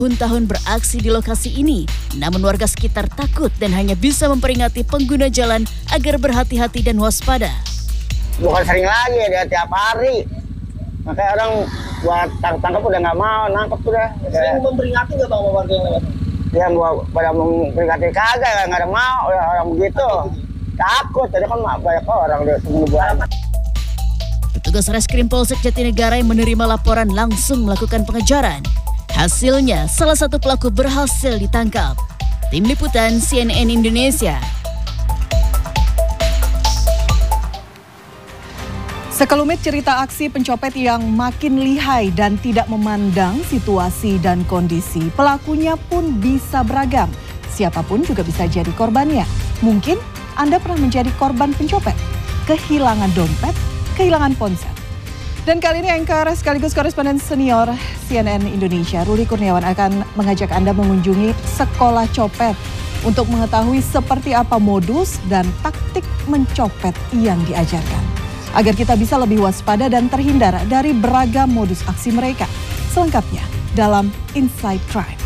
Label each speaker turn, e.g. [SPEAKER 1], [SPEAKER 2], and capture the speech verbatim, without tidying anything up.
[SPEAKER 1] Tahun-tahun beraksi di lokasi ini, namun warga sekitar takut dan hanya bisa memperingati pengguna jalan agar berhati-hati dan waspada.
[SPEAKER 2] Bukan sering lagi, dia tiap hari. Makanya orang buat tangkap udah nggak mau, nangkep udah.
[SPEAKER 3] Sering memperingati nggak bang warga yang lewat?
[SPEAKER 2] Dia mau pada memperingati kagak, nggak ada mau orang begitu. Takut, jadi kan banyak orang dia tunggu buat.
[SPEAKER 1] Petugas Reskrim Polsek Jatinegara yang menerima laporan langsung melakukan pengejaran. Hasilnya, salah satu pelaku berhasil ditangkap. Tim Liputan C N N Indonesia.
[SPEAKER 4] Sekelumit cerita aksi pencopet yang makin lihai dan tidak memandang situasi dan kondisi. Pelakunya pun bisa beragam. Siapapun juga bisa jadi korbannya. Mungkin Anda pernah menjadi korban pencopet. Kehilangan dompet, kehilangan ponsel. Dan kali ini anchor sekaligus koresponden senior C N N Indonesia, Ruli Kurniawan akan mengajak Anda mengunjungi sekolah copet untuk mengetahui seperti apa modus dan taktik mencopet yang diajarkan. Agar kita bisa lebih waspada dan terhindar dari beragam modus aksi mereka. Selengkapnya dalam Inside Crime.